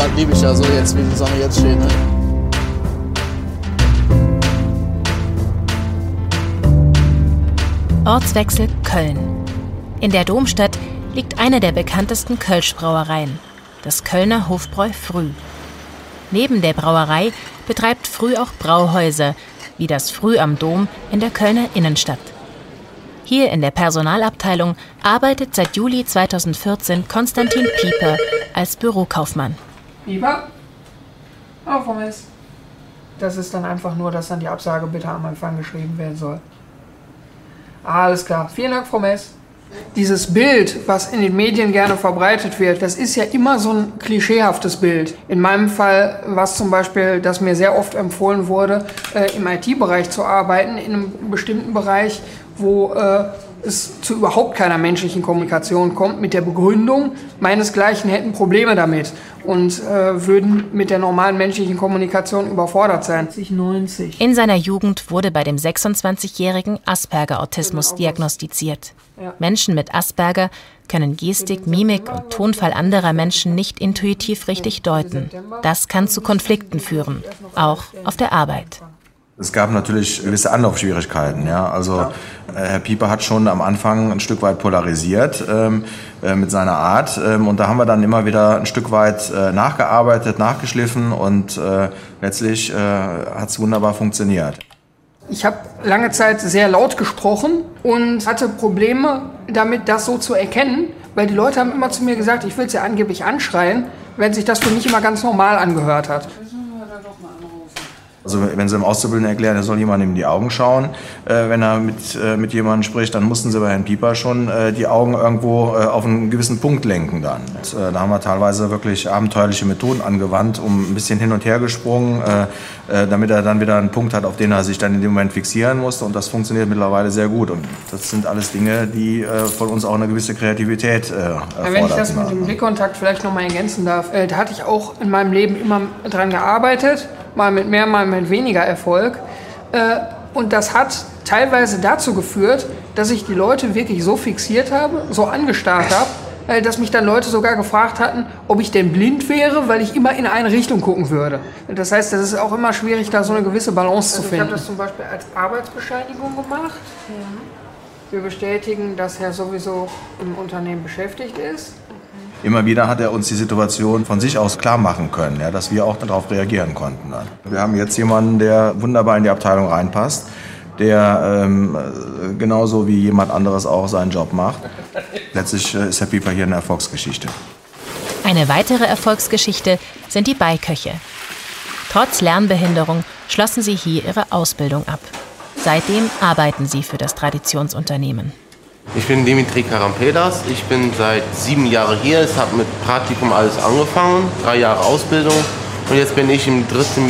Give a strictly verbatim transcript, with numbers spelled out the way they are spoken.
Land liebe ich ja so jetzt, wie die Sonne jetzt steht. Ne? Ortswechsel Köln. In der Domstadt liegt eine der bekanntesten Kölsch-Brauereien, das Kölner Hofbräu Früh. Neben der Brauerei betreibt Früh auch Brauhäuser, wie das Früh am Dom in der Kölner Innenstadt. Hier in der Personalabteilung arbeitet seit Juli zweitausendvierzehn Konstantin Pieper als Bürokaufmann. Pieper? Oh, vom S. Das ist dann einfach nur, dass dann die Absage bitte am Anfang geschrieben werden soll. Alles klar. Vielen Dank, Frau Mess. Dieses Bild, was in den Medien gerne verbreitet wird, das ist ja immer so ein klischeehaftes Bild. In meinem Fall war es zum Beispiel, dass mir sehr oft empfohlen wurde, äh, im I T-Bereich zu arbeiten, in einem bestimmten Bereich, wo äh, es zu überhaupt keiner menschlichen Kommunikation kommt, mit der Begründung, meinesgleichen hätten Probleme damit und äh, würden mit der normalen menschlichen Kommunikation überfordert sein. neunzig In seiner Jugend wurde bei dem sechsundzwanzigjährigen Asperger-Autismus diagnostiziert. Menschen mit Asperger können Gestik, Mimik und Tonfall anderer Menschen nicht intuitiv richtig deuten. Das kann zu Konflikten führen, auch auf der Arbeit. Es gab natürlich gewisse Anlaufschwierigkeiten. Ja? Also äh, Herr Pieper hat schon am Anfang ein Stück weit polarisiert ähm, äh, mit seiner Art. Ähm, und da haben wir dann immer wieder ein Stück weit äh, nachgearbeitet, nachgeschliffen und äh, letztlich äh, hat es wunderbar funktioniert. Ich habe lange Zeit sehr laut gesprochen und hatte Probleme damit, das so zu erkennen, weil die Leute haben immer zu mir gesagt, ich will sie angeblich anschreien, wenn sich das für mich immer ganz normal angehört hat. Also wenn Sie dem Auszubildenden erklären, er soll jemandem in die Augen schauen, äh, wenn er mit, äh, mit jemandem spricht, dann mussten Sie bei Herrn Pieper schon äh, die Augen irgendwo äh, auf einen gewissen Punkt lenken dann. Und, äh, da haben wir teilweise wirklich abenteuerliche Methoden angewandt, um ein bisschen hin und her gesprungen, äh, äh, damit er dann wieder einen Punkt hat, auf den er sich dann in dem Moment fixieren musste. Und das funktioniert mittlerweile sehr gut. Und das sind alles Dinge, die äh, von uns auch eine gewisse Kreativität äh, erfordern. Ja, wenn ich das mit dem Blickkontakt vielleicht noch mal ergänzen darf, äh, da hatte ich auch in meinem Leben immer dran gearbeitet. Mal mit mehr, mal mit weniger Erfolg. Und das hat teilweise dazu geführt, dass ich die Leute wirklich so fixiert habe, so angestarrt habe, dass mich dann Leute sogar gefragt hatten, ob ich denn blind wäre, weil ich immer in eine Richtung gucken würde. Das heißt, das ist auch immer schwierig, da so eine gewisse Balance zu finden. Ich habe das zum Beispiel als Arbeitsbescheinigung gemacht. Wir bestätigen, dass er sowieso im Unternehmen beschäftigt ist. Immer wieder hat er uns die Situation von sich aus klar machen können, ja, dass wir auch darauf reagieren konnten. Dann. Wir haben jetzt jemanden, der wunderbar in die Abteilung reinpasst, der ähm, genauso wie jemand anderes auch seinen Job macht. Letztlich äh, ist Herr Pieper hier eine Erfolgsgeschichte. Eine weitere Erfolgsgeschichte sind die Beiköche. Trotz Lernbehinderung schlossen sie hier ihre Ausbildung ab. Seitdem arbeiten sie für das Traditionsunternehmen. Ich bin Dimitri Karampedas, ich bin seit sieben Jahren hier, es hat mit Praktikum alles angefangen, drei Jahre Ausbildung und jetzt bin ich im dritten